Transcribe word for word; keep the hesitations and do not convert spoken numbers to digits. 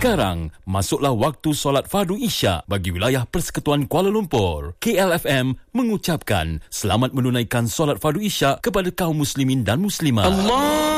Sekarang, masuklah waktu solat fardu Isyak bagi wilayah Persekutuan Kuala Lumpur. K L F M mengucapkan selamat menunaikan solat fardu Isyak kepada kaum muslimin dan muslimat. Allah